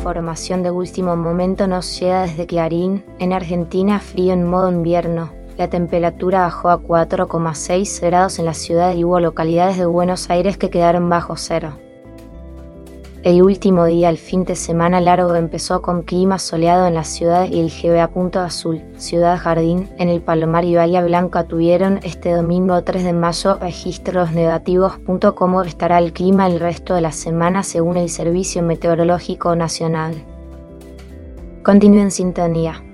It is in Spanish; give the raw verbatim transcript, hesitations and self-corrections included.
información de último momento nos llega desde Clarín. En Argentina, frío en modo invierno. La temperatura bajó a cuatro coma seis grados en la ciudad y hubo localidades de Buenos Aires que quedaron bajo cero. El último día, el fin de semana largo, empezó con clima soleado en la ciudad y el G B A Punto Azul, Ciudad Jardín, en el Palomar y Bahía Blanca tuvieron este domingo tres de mayo registros negativos. ¿Cómo estará el clima el resto de la semana según el Servicio Meteorológico Nacional? Continúe en sintonía.